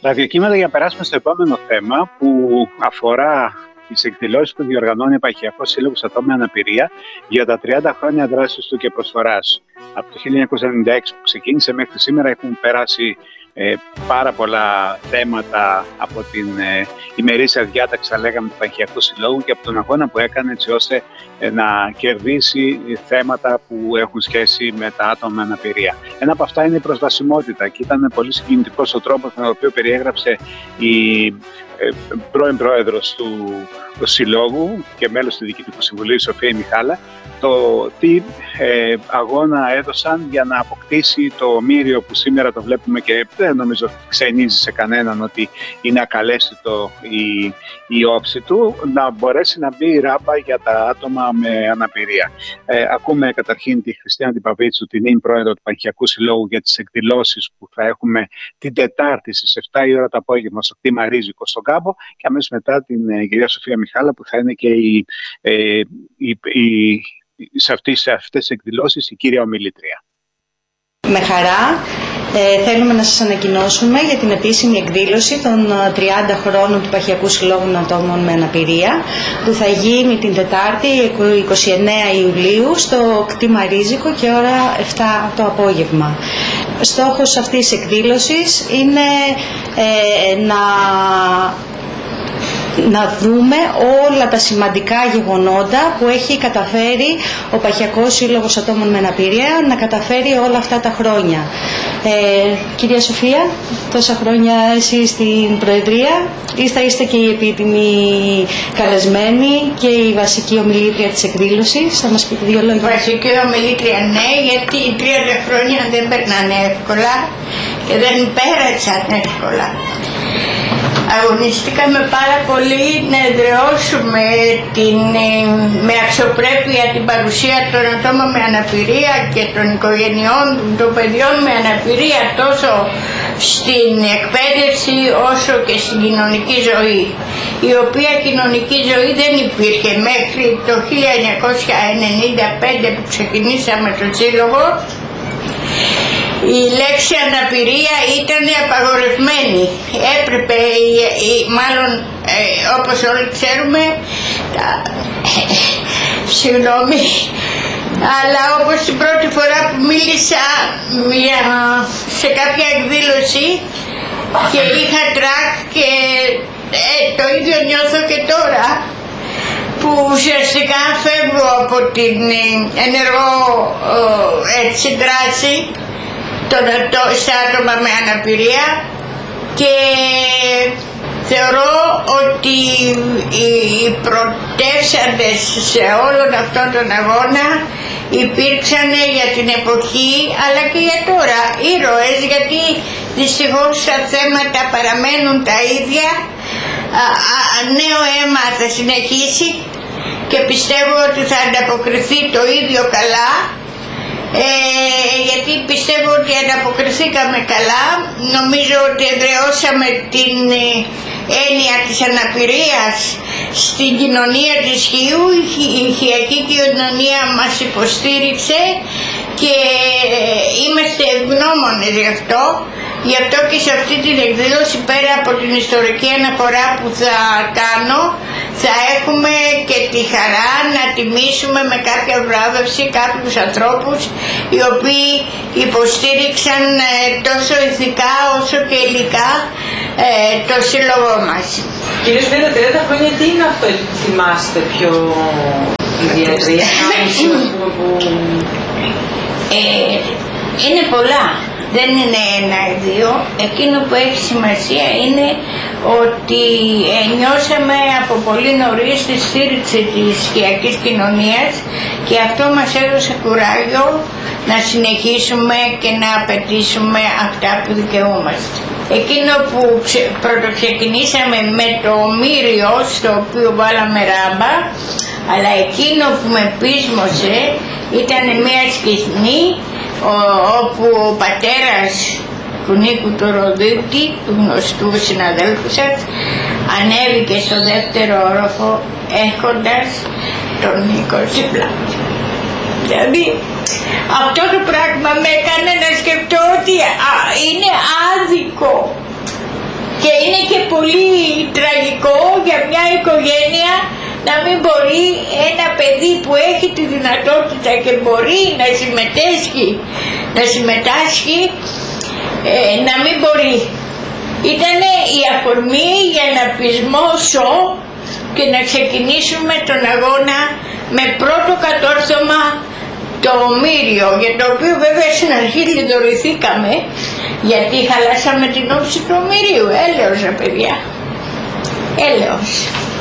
Ραδιοκύματα για να περάσουμε στο επόμενο θέμα που αφορά τις εκδηλώσεις που διοργανώνει ο Επαρχιακός Σύλλογος Ατόμων με Αναπηρία για τα 30 χρόνια δράσης του και προσφοράς. Από το 1996 που ξεκίνησε μέχρι σήμερα έχουν περάσει πάρα πολλά θέματα από την ημερήσια διάταξη, θα λέγαμε, του Επαρχιακού Συλλόγου και από τον αγώνα που έκανε έτσι ώστε να κερδίσει θέματα που έχουν σχέση με τα άτομα με αναπηρία. Ένα από αυτά είναι η προσβασιμότητα και ήταν πολύ συγκινητικός ο τρόπος με τον οποίο περιέγραψε η πρώην πρόεδρος του Συλλόγου και μέλος του Διοικητικού Συμβουλίου, η Σοφία Μιχάλα, το τι αγώνα έδωσαν για να αποκτήσει το μύριο που σήμερα το βλέπουμε και δεν νομίζω ξενίζει σε κανέναν ότι είναι ακαλέσθητο η όψη του, να μπορέσει να μπει η ράμπα για τα άτομα με αναπηρία. Ακούμε καταρχήν τη Χριστίνα Παβίτσου, την νυν πρόεδρο του Επαρχιακού Συλλόγου, για τις εκδηλώσεις που θα έχουμε την Τετάρτη στις 7 η ώρα το απόγευμα στο κτήμα Ρίζικο στον Κάμπο και αμέσως μετά την κυρία Σοφία Μιχάλα που θα είναι και σε αυτές τις εκδηλώσεις η κύρια ομιλήτρια. Με χαρά θέλουμε να σας ανακοινώσουμε για την επίσημη εκδήλωση των 30 χρόνων του Επαρχιακού Συλλόγου Ατόμων με Αναπηρία που θα γίνει την Τετάρτη 29 Ιουλίου στο κτήμα Ρίζικο και ώρα 7 το απόγευμα. Στόχος αυτής της εκδήλωσης είναι να δούμε όλα τα σημαντικά γεγονότα που έχει καταφέρει ο Επαρχιακός Σύλλογος Ατόμων με Αναπηρία να καταφέρει όλα αυτά τα χρόνια. Κυρία Σοφία, τόσα χρόνια εσείς στην Προεδρία, είστε και η επίτιμη καλεσμένη και η βασική ομιλήτρια της εκδήλωσης. Θα μας πείτε δύο λόγια. Βασική ομιλήτρια, ναι, γιατί οι 30 χρόνια δεν περνάνε εύκολα και δεν πέρασαν εύκολα. Αγωνιστήκαμε πάρα πολύ να εδραιώσουμε με αξιοπρέπεια την παρουσία των ατόμων με αναπηρία και των οικογενειών των παιδιών με αναπηρία τόσο στην εκπαίδευση όσο και στην κοινωνική ζωή, η οποία κοινωνική ζωή δεν υπήρχε μέχρι το 1995 που ξεκινήσαμε τον Σύλλογο. Η λέξη αναπηρία ήταν απαγορευμένη. Έπρεπε, μάλλον όπως όλοι ξέρουμε, συγγνώμη, αλλά όπως την πρώτη φορά που μίλησα σε κάποια εκδήλωση και είχα τρακ και το ίδιο νιώθω και τώρα, που ουσιαστικά φεύγω από την ενεργό δράση στα άτομα με αναπηρία και θεωρώ ότι οι πρωτεύσαντες σε όλον αυτόν τον αγώνα υπήρξαν για την εποχή αλλά και για τώρα ήρωες, γιατί δυστυχώς τα θέματα παραμένουν τα ίδια. Νέο αίμα θα συνεχίσει και πιστεύω ότι θα ανταποκριθεί το ίδιο καλά, γιατί πιστεύω ότι ανταποκριθήκαμε καλά. Νομίζω ότι εδραιώσαμε την έννοια της αναπηρίας στην κοινωνία της Χίου. Η Χιακή κοινωνία μας υποστήριξε και είμαστε ευγνώμονες γι' αυτό. Γι' αυτό και σε αυτή την εκδήλωση, πέρα από την ιστορική αναφορά που θα κάνω, θα έχουμε και τη χαρά να τιμήσουμε με κάποια βράβευση κάποιους ανθρώπους οι οποίοι υποστήριξαν τόσο ηθικά όσο και υλικά το σύλλογό μας. Κύριε Σφαίρα, 30 χρόνια τι είναι αυτό που θυμάστε πιο ιδιαίτερα? Είναι πολλά. Δεν είναι ένα ή δύο. Εκείνο που έχει σημασία είναι ότι νιώσαμε από πολύ νωρίς τη στήριξη της οικιακής κοινωνίας και αυτό μας έδωσε κουράγιο να συνεχίσουμε και να απαιτήσουμε αυτά που δικαιούμαστε. Εκείνο που πρωτοξεκινήσαμε με το μύριο στο οποίο βάλαμε ράμπα, αλλά εκείνο που με πείσμωσε ήταν μια σκηνή όπου ο πατέρας του Νίκου του Ροδίτη, του γνωστού συναδέλφου σας, ανέβηκε στο δεύτερο όροφο έχοντας τον Νίκο δίπλα. Δηλαδή αυτό το πράγμα με έκανε να σκεφτώ ότι είναι άδικο πολύ τραγικό για μια οικογένεια να μην μπορεί ένα παιδί που έχει τη δυνατότητα και μπορεί να συμμετάσχει να μην μπορεί. Ήτανε η αφορμή για να πεισμώσω και να ξεκινήσουμε τον αγώνα με πρώτο κατόρθωμα το ομήριο, για το οποίο βέβαια στην αρχή λιδωρηθήκαμε, γιατί χαλάσαμε την όψη του ομηρίου. Έλεος, παιδιά, έλεος.